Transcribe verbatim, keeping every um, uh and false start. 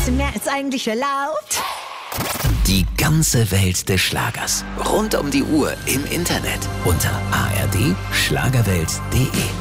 bisschen mehr als eigentlich erlaubt. Die ganze Welt des Schlagers. Rund um die Uhr im Internet. Unter a r d schlagerwelt punkt d e.